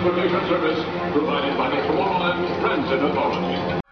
transportation service provided by the Tomorrowland Transit Authority.